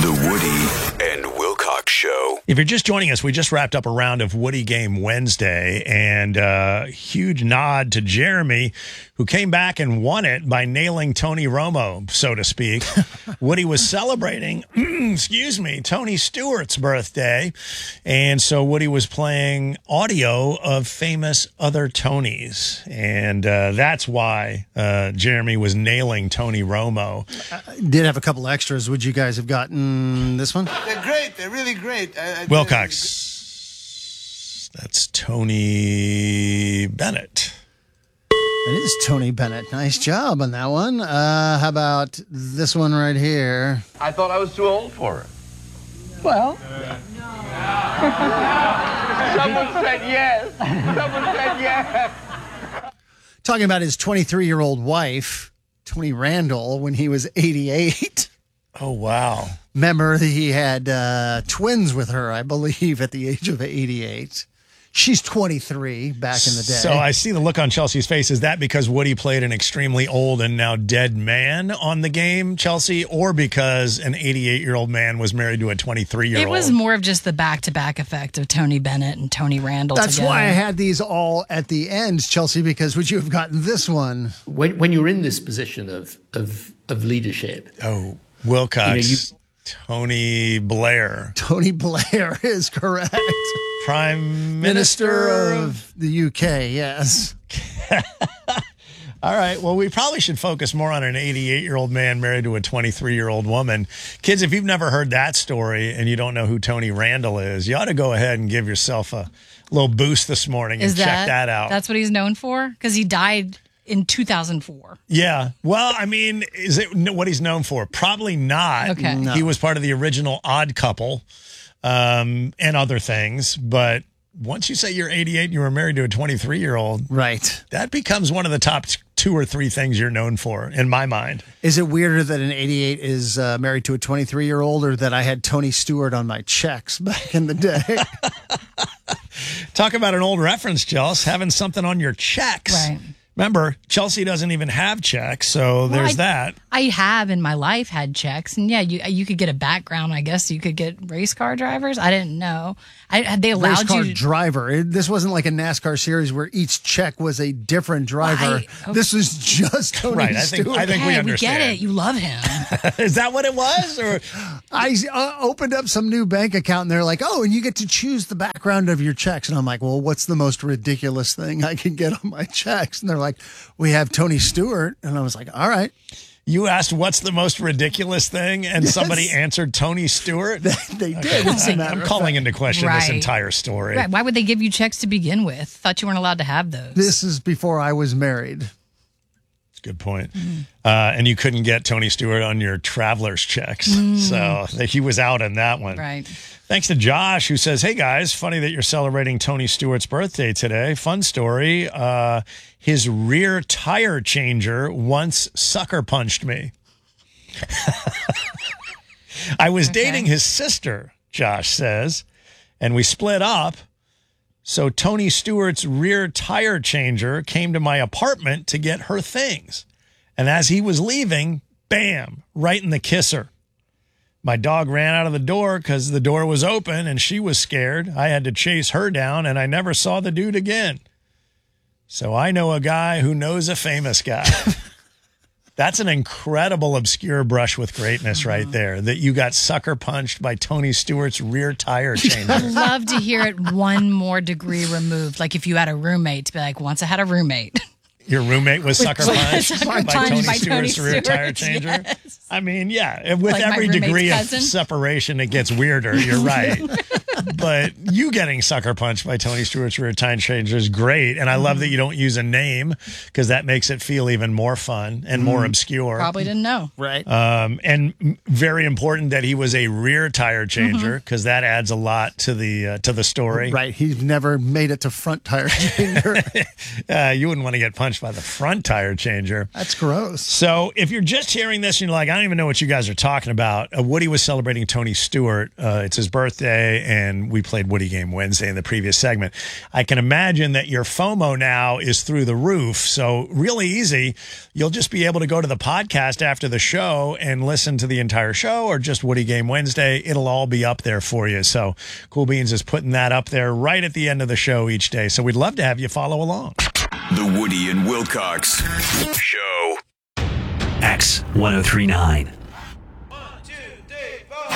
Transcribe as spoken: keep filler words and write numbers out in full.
The Woody and Wilcox Show. If you're just joining us, we just wrapped up a round of Woody Game Wednesday, and uh, huge nod to Jeremy, who came back and won it by nailing Tony Romo, so to speak. Woody was celebrating, excuse me, Tony Stewart's birthday, and so Woody was playing audio of famous other Tonys, and uh, that's why uh, Jeremy was nailing Tony Romo. I did have a couple extras. Would you guys have gotten this one? They're great. They're really great. I, I, Wilcox. That's Tony Bennett. It is Tony Bennett. Nice job on that one. Uh, how about this one right here? I thought I was too old for it. Well, Someone said yes. Someone said yes. Talking about his twenty-three-year-old wife, Tony Randall, when he was eighty-eight. Oh, wow. Remember, he had uh, twins with her, I believe, at the age of eighty-eight. She's twenty-three back in the day. So I see the look on Chelsea's face. Is that because Woody played an extremely old and now dead man on the game, Chelsea, or because an eighty-eight-year-old man was married to a twenty-three-year-old? It was more of just the back-to-back effect of Tony Bennett and Tony Randall That's together. why I had these all at the end, Chelsea, because would you have gotten this one? when when you're in this position of of of leadership, Oh, Wilcox. You know, you- Tony Blair. Tony Blair is correct. Prime Minister Minister of the U K, yes. All right. Well, we probably should focus more on an eighty-eight-year-old man married to a twenty-three-year-old woman. Kids, if you've never heard that story and you don't know who Tony Randall is, you ought to go ahead and give yourself a little boost this morning and Is that, check that out. That's what he's known for? Because he died in two thousand four. Yeah. Well, I mean, is it what he's known for? Probably not. Okay. No. He was part of the original Odd Couple um, and other things. But once you say you're eighty-eight and you were married to a twenty-three-year-old, Right. that becomes one of the top two or three things you're known for, in my mind. Is it weirder that an eighty-eight is uh, married to a twenty-three-year-old or that I had Tony Stewart on my checks back in the day? Talk about an old reference, Chelsea, having something on your checks. Right. Remember, Chelsea doesn't even have checks, so there's I, that. I have in my life had checks, and yeah, you you could get a background. I guess you could get race car drivers. I didn't know. I they allowed Race car you. To, driver. It, this wasn't like a NASCAR series where each check was a different driver. I- okay. This was just Tony Right, I think- Stewart. I think we hey, we understand. get it. You love him. Is that what it was? Or I uh, opened up some new bank account and they're like, oh, and you get to choose the background of your checks. And I'm like, well, what's the most ridiculous thing I can get on my checks? And they're like, we have Tony Stewart. And I was like, all right. you asked what's the most ridiculous thing, and Yes. somebody answered Tony Stewart? They did. as a I, matter I'm of calling fact. into question this Right. entire story. Right. Why would they give you checks to begin with? Thought you weren't allowed to have those. This is before I was married. Good point. Uh, and you couldn't get Tony Stewart on your traveler's checks. So he was out on that one. Right. Thanks to Josh, who says, hey, guys, funny that you're celebrating Tony Stewart's birthday today. Fun story. Uh, his rear tire changer once sucker punched me. I was Okay. dating his sister, Josh says, and we split up. So Tony Stewart's rear tire changer came to my apartment to get her things. And as he was leaving, bam, right in the kisser. My dog ran out of the door because the door was open and she was scared. I had to chase her down and I never saw the dude again. So I know a guy who knows a famous guy. That's an incredible obscure brush with greatness right there, that you got sucker punched by Tony Stewart's rear tire changer. I'd love to hear it one more degree removed. Like if you had a roommate, to be like, once I had a roommate. Your roommate was sucker punched Sucker by, punched Tony by Tony Stewart's rear tire Stewart, changer. yes. I mean, yeah, with Like my every roommate's degree cousin? of separation, it gets weirder. You're right. But you getting sucker punched by Tony Stewart's rear tire changer is great. And I love that you don't use a name because that makes it feel even more fun and more obscure. Probably didn't know. Right. Um, and m- very important that he was a rear tire changer because that adds a lot to the uh, to the story. Right. He's never made it to front tire changer. Uh, you wouldn't want to get punched by the front tire changer. That's gross. So if you're just hearing this and you're like, I don't even know what you guys are talking about, uh, Woody was celebrating Tony Stewart. Uh, it's his birthday, and when we played Woody Game Wednesday in the previous segment. I can imagine that your FOMO now is through the roof. So really easy. You'll just be able to go to the podcast after the show and listen to the entire show, or just Woody Game Wednesday. It'll all be up there for you. So Cool Beans is putting that up there right at the end of the show each day. So we'd love to have you follow along. The Woody and Wilcox Show. X ten thirty-nine.